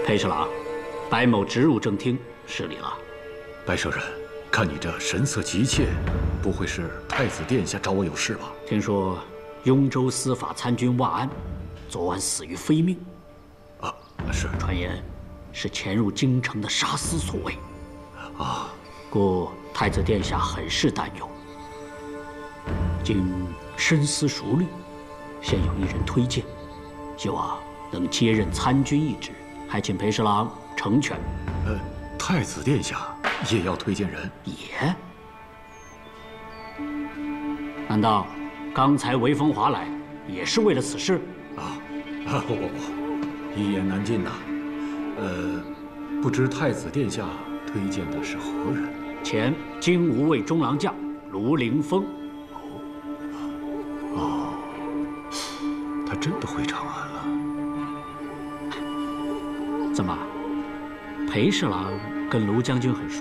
裴侍郎，白某直入正厅，失礼了。 白舍人，看你这神色急切，不会是太子殿下找我有事吧？ 听说雍州司法参军万安，昨晚死于非命。 啊，是。 传言是潜入京城的沙司所为。 啊， 故太子殿下很是担忧。经深思熟虑，现有一人推荐，希望能接任参军一职，还请裴侍郎成全。 太子殿下也要推荐人？ 也？难道刚才韦风华来也是为了此事？ 不，一言难尽呐。不知太子殿下推荐的是何人？ 前金吾卫中郎将卢凌风。 他真的回长安了？怎么，裴侍郎跟卢将军很熟？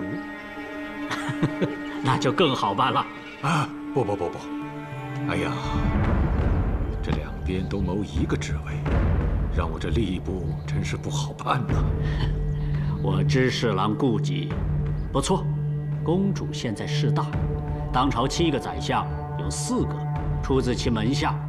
那就更好办了。 不，哎呀，这两边都谋一个职位，让我这吏部真是不好办呐。 我知侍郎顾忌，不错，公主现在势大，当朝7个宰相有4个出自其门下。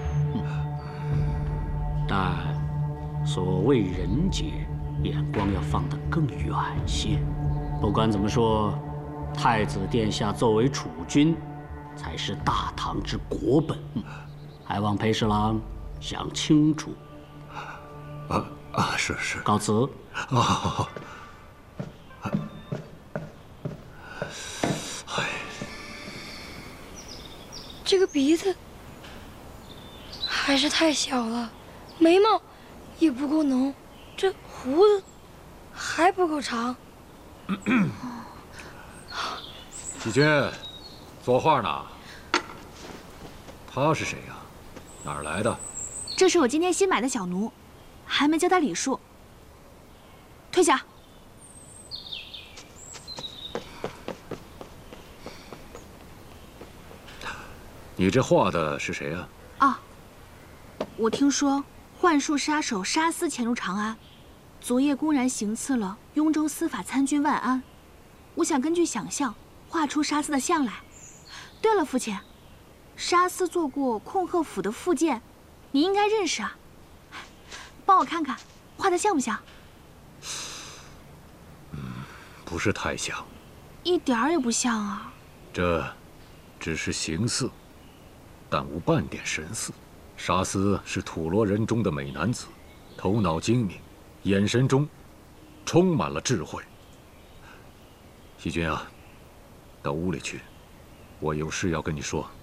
但所谓人杰，眼光要放得更远些。不管怎么说，太子殿下作为储君，才是大唐之国本，还望裴侍郎想清楚。 是。 告辞。 这个鼻子还是太小了，眉毛也不够浓，这胡子还不够长。 启君，作画呢？他是谁呀？哪儿来的？ 这是我今天新买的小奴，还没交他礼数。退下。 你这画的是谁呀？ 我听说幻术杀手沙司潜入长安，昨夜公然行刺了雍州司法参军万安。我想根据想象画出沙司的像来。对了，父亲，沙司做过控鹤府的副监，你应该认识啊。帮我看看，画的像不像？ 不是太像， 一点儿也不像啊。 这只是形似，但无半点神似。沙司是土罗人中的美男子，头脑精明，眼神中充满了智慧。喜君啊，到屋里去，我有事要跟你说。